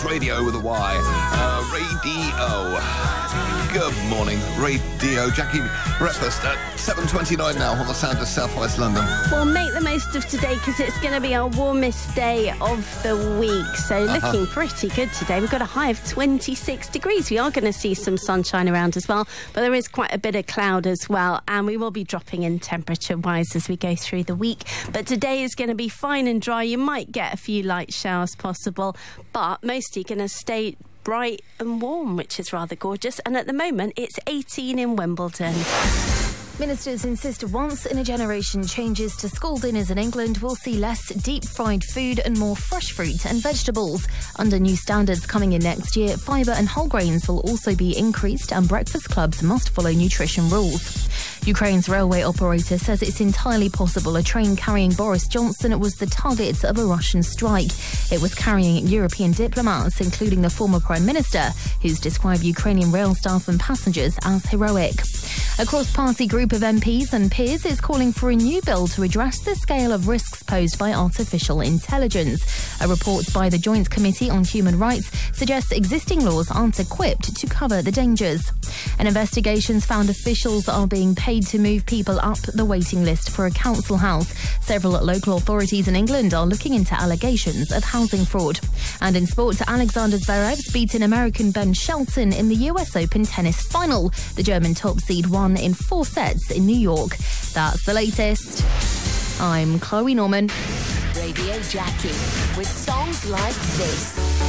Radio with a Y. Radio. Good morning, Radio. Jackie, breakfast at 7:29 now on the sound of South West London. We'll make the most of today because it's going to be our warmest day of the week. So looking pretty good today. We've got a high of 26 degrees. We are going to see some sunshine around as well, but there is quite a bit of cloud as well. And we will be dropping in temperature-wise as we go through the week. But today is going to be fine and dry. You might get a few light showers possible, but mostly going to stay bright and warm, which is rather gorgeous. And at the moment, it's 18 in Wimbledon. Ministers insist once-in-a-generation changes to school dinners in England will see less deep-fried food and more fresh fruit and vegetables. Under new standards coming in next year, fibre and whole grains will also be increased and breakfast clubs must follow nutrition rules. Ukraine's railway operator says it's entirely possible a train carrying Boris Johnson was the target of a Russian strike. It was carrying European diplomats, including the former Prime Minister, who's described Ukrainian rail staff and passengers as heroic. A cross-party group of MPs and peers is calling for a new bill to address the scale of risks posed by artificial intelligence. A report by the Joint Committee on Human Rights suggests existing laws aren't equipped to cover the dangers. And investigations found officials are being paid to move people up the waiting list for a council house. Several local authorities in England are looking into allegations of housing fraud. And in sport, Alexander Zverev's beaten American Ben Shelton in the US Open tennis final. The German top seed won in 4 sets in New York. That's the latest. I'm Chloe Norman. Radio Jackie with songs like this.